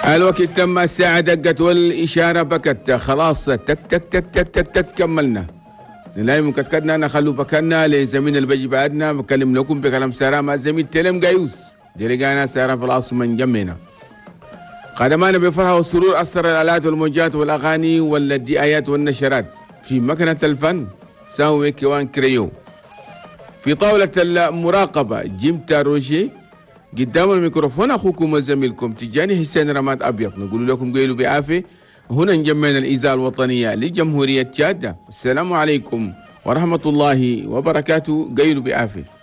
الوقت تم، الساعة دقت والإشارة بكت، خلاص تك تك تك تك تك تك كملنا. نلاقي مكتكتنا نخلو بكنا لزمين اللي بيجي بعدنا بكلم لكم بكلام سارة مع زميل تلم قايوس جريقانا سارة في العاصمة من جمينا. قدمانا بفرحة والسرور أثر الآلات والموجات والأغاني والدعايات والنشرات في مكنة الفن ساوي كيوان كريو. في طاولة المراقبة جيمتا روجي، قدام الميكروفون أخوكم وزميلكم تجاني حسين رماد أبيض. نقول لكم قيلوا بعافية. هنا نجمعنا الإذاعة الوطنية لجمهورية تشاد. السلام عليكم ورحمة الله وبركاته. قيلوا بعافية.